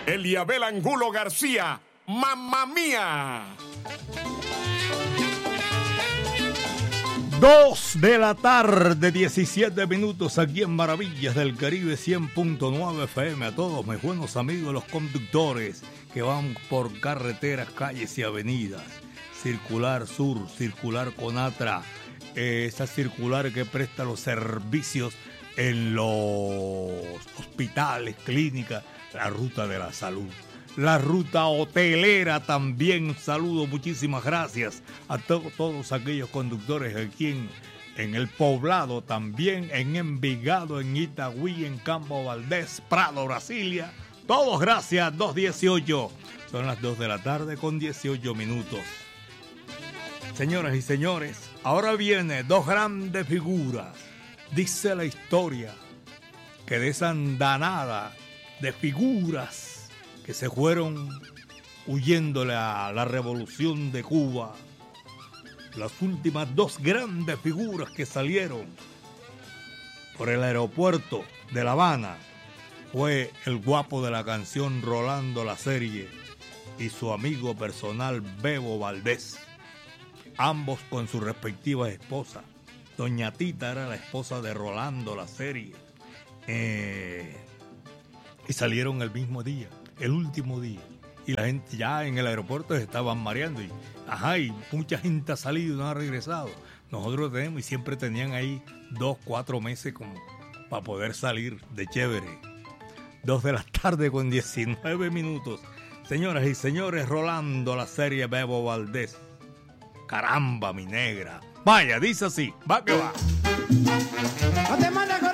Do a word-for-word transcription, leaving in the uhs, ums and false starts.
Eliabel Angulo García, ¡Mamma Mía! Dos de la tarde, diecisiete minutos aquí en Maravillas del Caribe cien punto nueve F M. A todos mis buenos amigos, los conductores que van por carreteras, calles y avenidas. Circular Sur, Circular Conatra, eh, esa circular que presta los servicios en los hospitales, clínicas, la ruta de la salud. La ruta hotelera también, saludo, muchísimas gracias a to- todos aquellos conductores aquí en, en el Poblado, también en Envigado, en Itagüí, en Campo Valdés, Prado, Brasilia. Todos gracias, dos dieciocho. Son las dos de la tarde con dieciocho minutos. Señoras y señores, ahora viene dos grandes figuras. Dice la historia que de esa andanada de figuras que se fueron huyéndole a la revolución de Cuba, las últimas dos grandes figuras que salieron por el aeropuerto de La Habana fue el guapo de la canción Rolando La Serie y su amigo personal Bebo Valdés, ambos con sus respectivas esposas. Doña Tita era la esposa de Rolando La Serie, eh, y salieron el mismo día, el último día, y la gente ya en el aeropuerto se estaban mareando y, ajá, y mucha gente ha salido y no ha regresado. Nosotros tenemos y siempre tenían ahí dos, cuatro meses como para poder salir de chévere. Dos de la tarde con diecinueve minutos. Señoras y señores, Rolando La Serie, Bebo Valdés. Caramba, mi negra. Vaya, dice así, va que va. No te mandes